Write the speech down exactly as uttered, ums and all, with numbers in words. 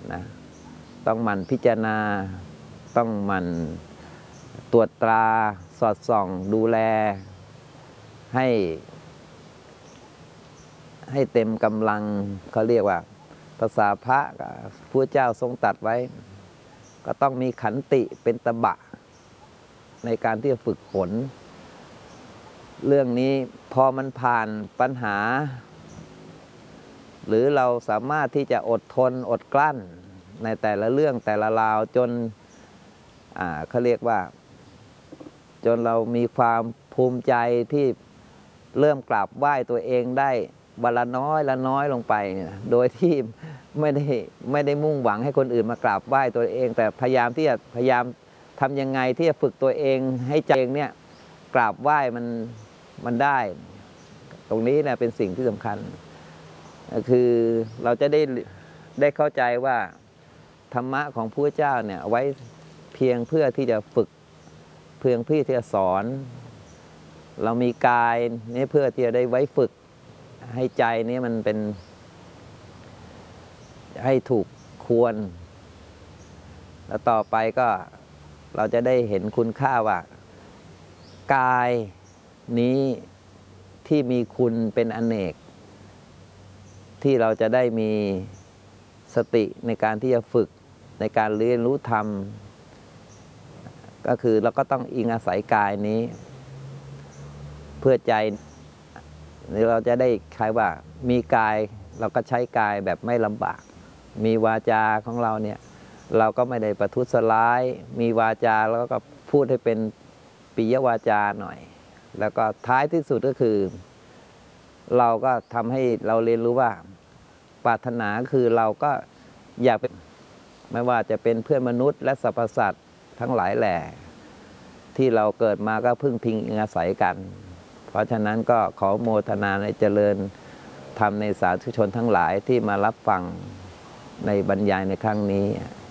นะต้องหมั่นพิจารณาต้องหมั่นตรวจตราสอดส่องดูแลให้ให้เต็มกำลังเขาเรียกว่าภาษาพระพระเจ้าทรงตรัสไว้ก็ต้องมีขันติเป็นตบะในการที่จะฝึกฝนเรื่องนี้พอมันผ่านปัญหาหรือเราสามารถที่จะอดทนอดกลั้นในแต่ละเรื่องแต่ละราวจนอ่าเขาเรียกว่าจนเรามีความภูมิใจที่เริ่มกราบไหว้ตัวเองได้วันละน้อยละน้อยลงไปโดยที่ไม่ได้ไม่ได้มุ่งหวังให้คนอื่นมากราบไหว้ตัวเองแต่พยายามที่จะพยายามทำยังไงที่จะฝึกตัวเองให้ใจเองเนี่ยกราบไหว้มันมันได้ตรงนี้เนี่ยเป็นสิ่งที่สำคัญคือเราจะได้ได้เข้าใจว่าธรรมะของพระเจ้าเนี่ยไว้เพียงเพื่อที่จะฝึกเพียงเพื่อที่จะสอนเรามีกายนี่เพื่อที่จะได้ไว้ฝึกให้ใจนี้มันเป็นให้ถูกควรแล้วต่อไปก็เราจะได้เห็นคุณค่าว่ากายนี้ที่มีคุณเป็นอเนกที่เราจะได้มีสติในการที่จะฝึกในการเรียนรู้ธรรมก็คือเราก็ต้องอิงอาศัยกายนี้เพื่อใจเราจะได้คล้ายว่ามีกายเราก็ใช้กายแบบไม่ลำบากมีวาจาของเราเนี่ยเราก็ไม่ได้ประทุษร้ายมีวาจาแล้วก็พูดให้เป็นปิยวาจาหน่อยแล้วก็ท้ายที่สุดก็คือเราก็ทำให้เราเรียนรู้ว่าปรารถนาคือเราก็อยากเป็นไม่ว่าจะเป็นเพื่อนมนุษย์และสรรพสัตว์ทั้งหลายแหล่ที่เราเกิดมาก็พึ่งพิงอาศัยกันเพราะฉะนั้นก็ขอโมทนาในเจริญธรรมในสาธุชนทั้งหลายที่มารับฟังในบรรยายในครั้งนี้